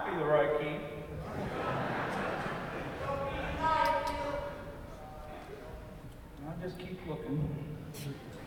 be the right key. I'll just keep looking.